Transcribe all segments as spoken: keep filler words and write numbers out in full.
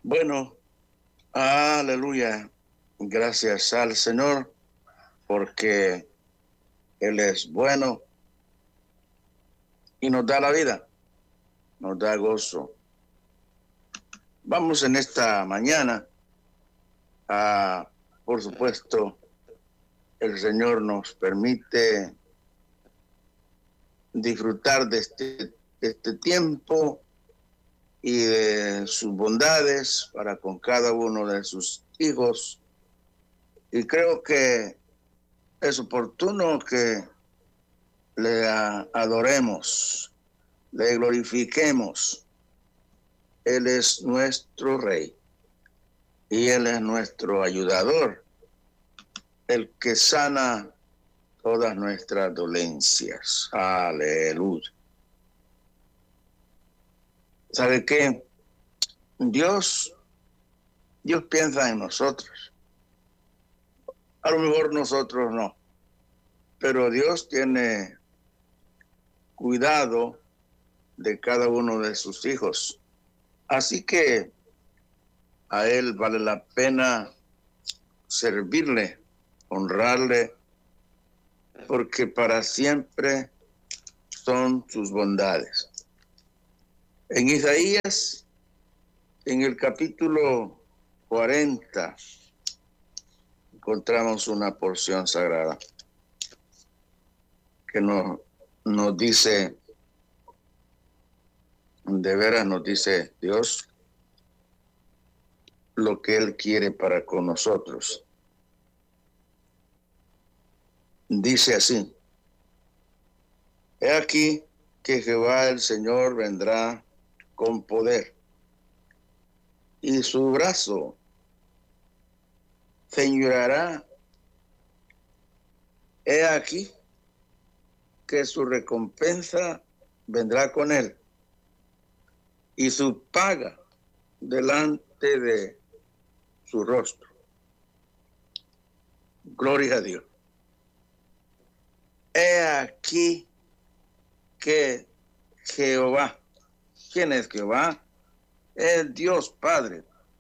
Bueno, aleluya. Gracias al Señor porque Él es bueno y nos da la vida, nos da gozo. Vamos en esta mañana a, por supuesto, el Señor nos permite disfrutar de este, de este tiempo y de sus bondades para con cada uno de sus hijos. Y creo que es oportuno que le adoremos, le glorifiquemos. Él es nuestro Rey y Él es nuestro ayudador, el que sana todas nuestras dolencias. Aleluya. ¿Sabe qué? Dios, Dios piensa en nosotros. A lo mejor nosotros no, pero Dios tiene cuidado de cada uno de sus hijos. Así que a Él vale la pena servirle, honrarle, porque para siempre son sus bondades. En Isaías, en el capítulo cuarenta, encontramos una porción sagrada que nos, nos dice, de veras nos dice Dios, lo que Él quiere para con nosotros. Dice así: he aquí que Jehová el Señor vendrá con poder, y su brazo señoreará. He aquí que su recompensa vendrá con él, y su paga delante de su rostro. Gloria a Dios. He aquí que Jehová, ¿quién es Jehová? Es Dios Padre.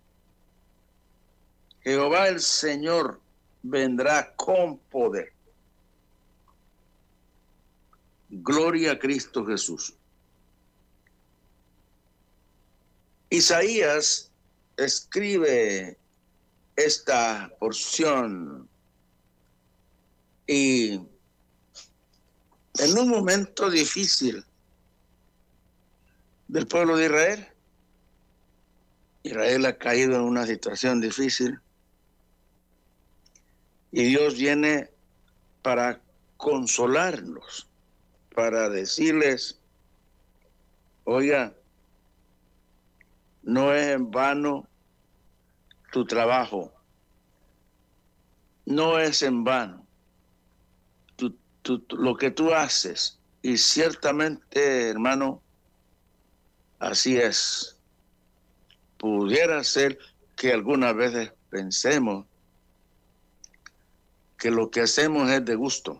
Jehová el Señor vendrá con poder. Gloria a Cristo Jesús. Isaías escribe esta porción y en un momento difícil del pueblo de Israel. Israel ha caído en una situación difícil y Dios viene para consolarlos, para decirles, oiga, no es en vano tu trabajo, no es en vano tu, tu, tu, lo que tú haces. Y ciertamente, hermano, así es. Pudiera ser que algunas veces pensemos que lo que hacemos es de gusto.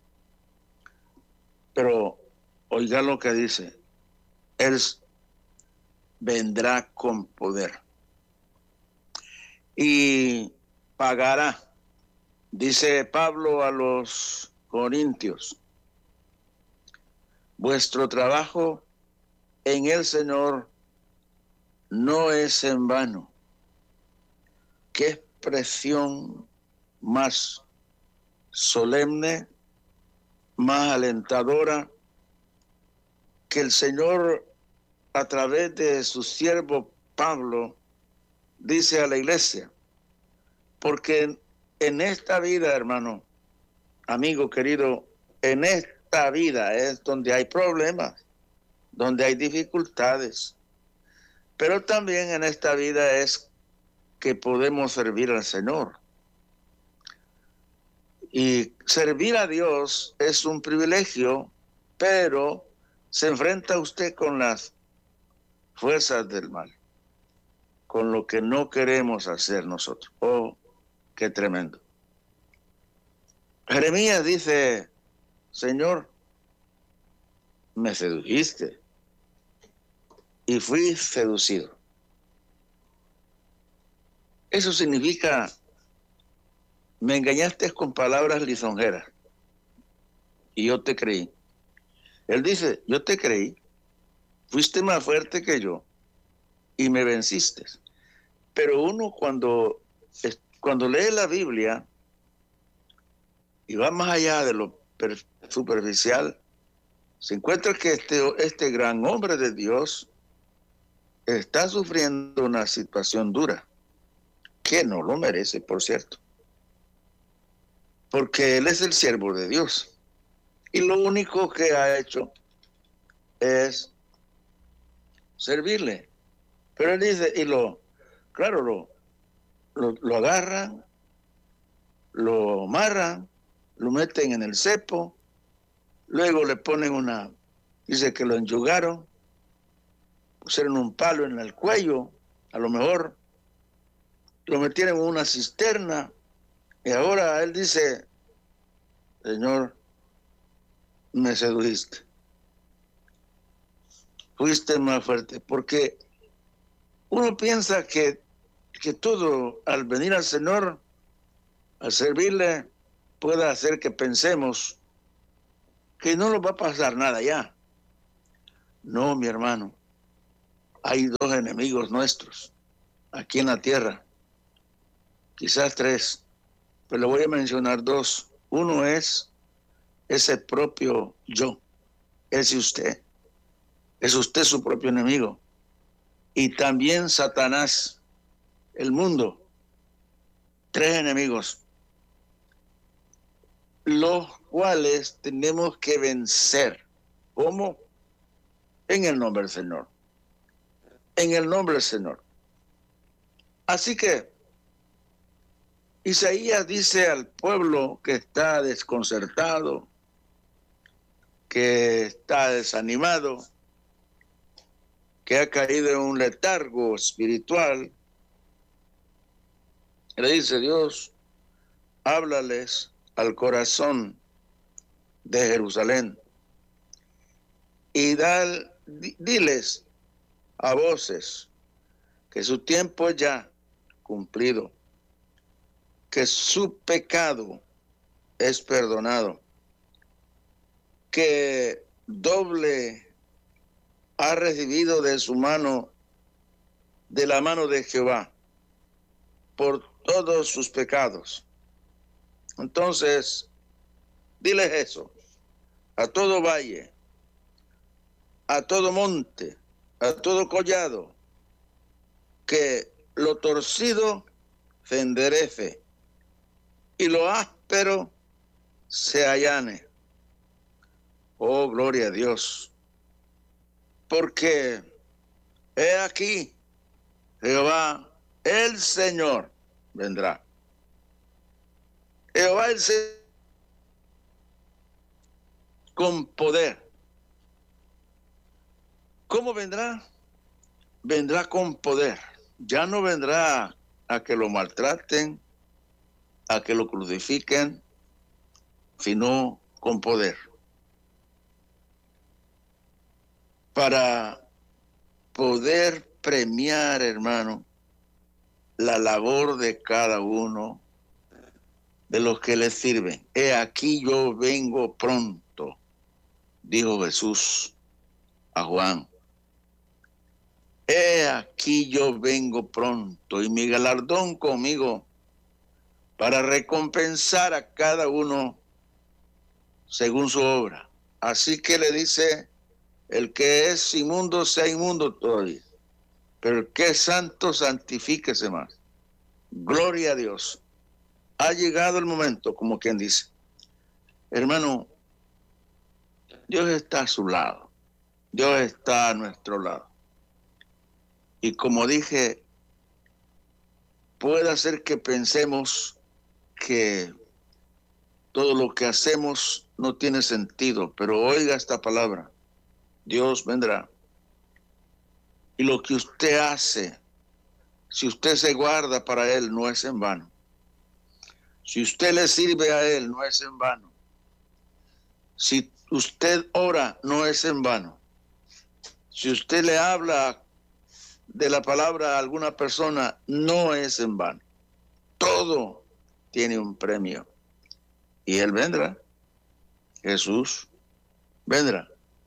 Pero oiga lo que dice, Él vendrá con poder y pagará. Dice Pablo a los corintios, vuestro trabajo en el Señor no es en vano. Qué expresión más solemne, más alentadora, que el Señor a través de su siervo Pablo dice a la iglesia, porque en esta vida, hermano, amigo querido, en esta vida es donde hay problemas, donde hay dificultades, pero también en esta vida es que podemos servir al Señor. Y servir a Dios es un privilegio, pero se enfrenta usted con las fuerzas del mal, con lo que no queremos hacer nosotros. Oh, qué tremendo. Jeremías dice, Señor, me sedujiste y fui seducido. Eso significa, me engañaste con palabras lisonjeras y yo te creí. Él dice, yo te creí, fuiste más fuerte que yo y me venciste. Pero uno cuando, cuando lee la Biblia y va más allá de lo superficial, se encuentra que este, este gran hombre de Dios está sufriendo una situación dura, que no lo merece, por cierto, porque él es el siervo de Dios y lo único que ha hecho es servirle. Pero él dice, y lo, claro, lo, lo, lo agarran, lo amarran, lo meten en el cepo, luego le ponen una, dice que lo enyugaron, pusieron un palo en el cuello, a lo mejor lo metieron en una cisterna, y ahora él dice, Señor, me sedujiste, fuiste más fuerte, porque uno piensa que, que todo al venir al Señor, al servirle, puede hacer que pensemos que no nos va a pasar nada ya. No, mi hermano, hay dos enemigos nuestros aquí en la tierra, quizás tres, pero le voy a mencionar dos. Uno es ese propio yo, ese usted, es usted su propio enemigo. Y también Satanás, el mundo, tres enemigos, los cuales tenemos que vencer. ¿Cómo? En el nombre del Señor. En el nombre del Señor. Así que Isaías dice al pueblo que está desconcertado, que está desanimado, que ha caído en un letargo espiritual, le dice Dios, háblales al corazón de Jerusalén y dal, diles a voces que su tiempo es ya cumplido, que su pecado es perdonado, que doble ha recibido de su mano, de la mano de Jehová, por todos sus pecados. Entonces, diles eso, a todo valle, a todo monte, a todo collado, que lo torcido se enderece y lo áspero se allane. Oh, gloria a Dios. Porque he aquí, Jehová, el Señor, vendrá. Jehová el Señor con poder. ¿Cómo vendrá? Vendrá con poder. Ya no vendrá a que lo maltraten, a que lo crucifiquen, sino con poder. Para poder premiar, hermano, la labor de cada uno de los que les sirven. He aquí yo vengo pronto, dijo Jesús a Juan. He aquí yo vengo pronto y mi galardón conmigo para recompensar a cada uno según su obra. Así que le dice, el que es inmundo sea inmundo todavía, pero el que es santo santifíquese más. Gloria a Dios. Ha llegado el momento, como quien dice, hermano, Dios está a su lado, Dios está a nuestro lado. Y como dije, puede hacer que pensemos que todo lo que hacemos no tiene sentido, pero oiga esta palabra, Dios vendrá. Y lo que usted hace, si usted se guarda para Él, no es en vano. Si usted le sirve a Él, no es en vano. Si usted ora, no es en vano. Si usted le habla de la palabra a alguna persona no es en vano. Todo tiene un premio. Y Él vendrá. Jesús vendrá.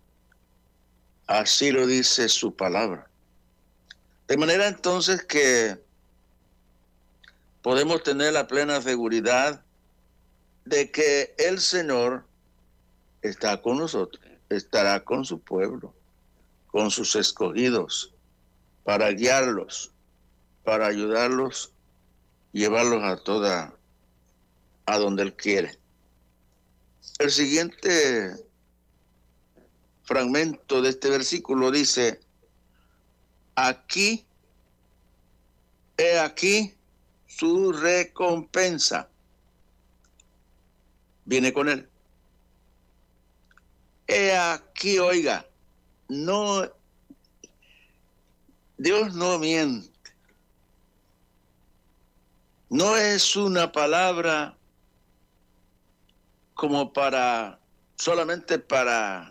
Así lo dice su palabra. De manera entonces que podemos tener la plena seguridad de que el Señor está con nosotros, estará con su pueblo, con sus escogidos, para guiarlos, para ayudarlos, llevarlos a toda, a donde Él quiere. El siguiente fragmento de este versículo dice, aquí, he aquí su recompensa. Viene con Él. He aquí, oiga, no, Dios no miente. No es una palabra como para, solamente para,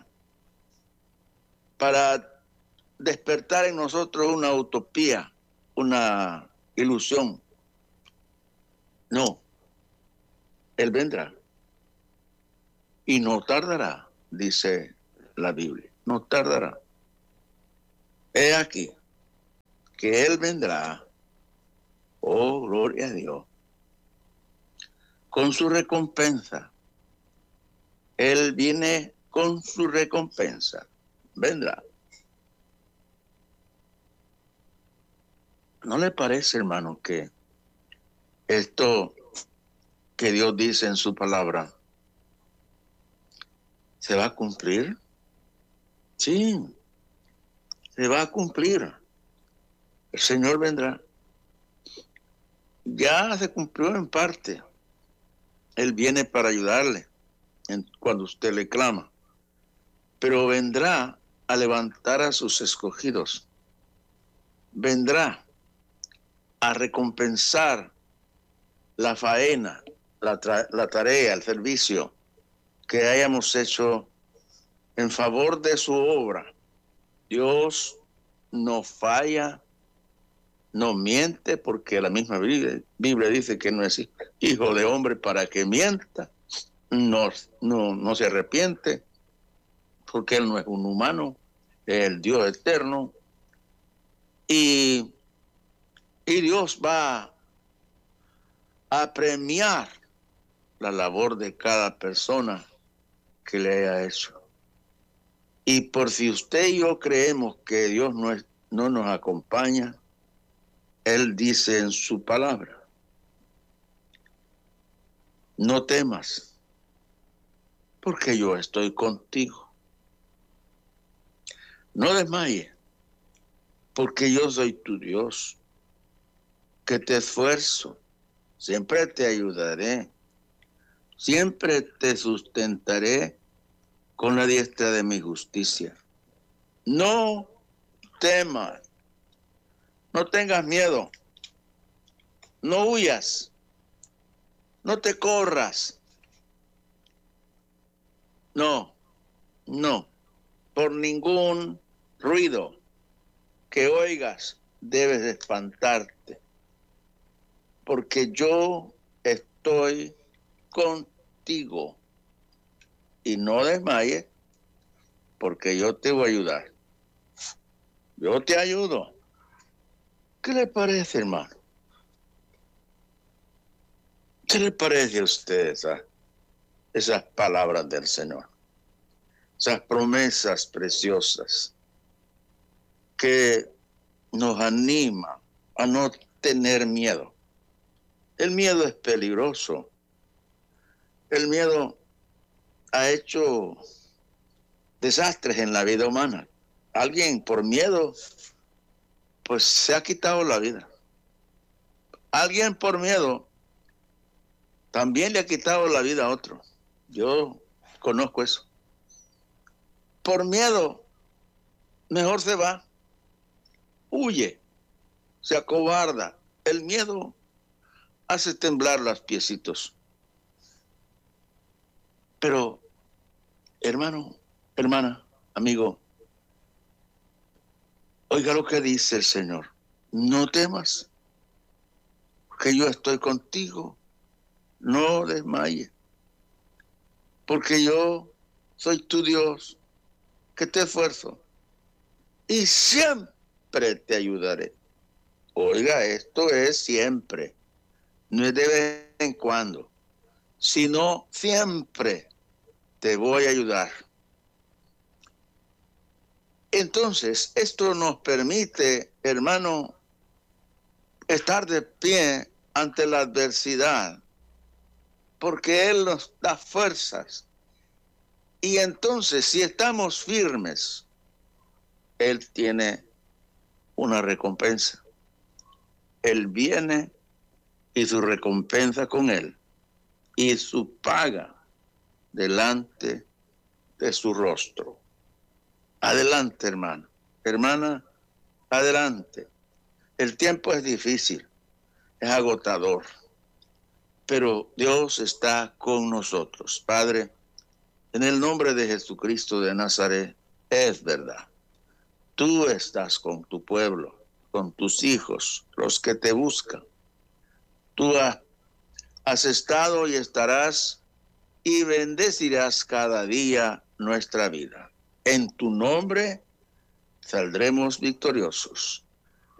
para despertar en nosotros una utopía, una ilusión. No, Él vendrá. Y no tardará, dice la Biblia, no tardará. He aquí que Él vendrá, oh gloria a Dios, con su recompensa. Él viene con su recompensa, vendrá. ¿No le parece, hermano, que esto que Dios dice en su palabra se va a cumplir? Sí, se va a cumplir. El Señor vendrá. Ya se cumplió en parte. Él viene para ayudarle en, cuando usted le clama. Pero vendrá a levantar a sus escogidos. Vendrá a recompensar la faena, la, la tarea, el servicio que hayamos hecho en favor de su obra. Dios no falla, no miente, porque la misma Biblia, Biblia dice que no es hijo de hombre para que mienta, no, no, no se arrepiente, porque Él no es un humano, es el Dios eterno, y, y Dios va a premiar la labor de cada persona que le haya hecho. Y por si usted y yo creemos que Dios no, es, no nos acompaña, Él dice en su palabra, no temas, porque yo estoy contigo. No desmayes, porque yo soy tu Dios, que te esfuerzo, siempre te ayudaré, siempre te sustentaré con la diestra de mi justicia. No temas, no tengas miedo, no huyas, no te corras. No, no, por ningún ruido que oigas debes espantarte, porque yo estoy contigo. Y no desmayes, porque yo te voy a ayudar. Yo te ayudo. ¿Qué le parece, hermano? ¿Qué le parece a usted esa, esas palabras del Señor? Esas promesas preciosas que nos animan a no tener miedo. El miedo es peligroso. El miedo ha hecho desastres en la vida humana. Alguien por miedo, pues se ha quitado la vida. Alguien por miedo también le ha quitado la vida a otro. Yo conozco eso. Por miedo, mejor se va, huye, se acobarda. El miedo hace temblar los piecitos. Pero, hermano, hermana, amigo, Oiga lo que dice el Señor. No temas, que yo estoy contigo. No desmayes, porque yo soy tu Dios, que te esfuerzo y siempre te ayudaré. Oiga, esto es siempre, no es de vez en cuando, sino siempre te voy a ayudar. Entonces, esto nos permite, hermano, estar de pie ante la adversidad, porque Él nos da fuerzas. Y entonces, si estamos firmes, Él tiene una recompensa. Él viene y su recompensa con Él, y su paga delante de su rostro. Adelante, hermano. Hermana, adelante. El tiempo es difícil, es agotador, pero Dios está con nosotros. Padre, en el nombre de Jesucristo de Nazaret, es verdad. Tú estás con tu pueblo, con tus hijos, los que te buscan. Tú has estado y estarás y bendecirás cada día nuestra vida. En tu nombre saldremos victoriosos.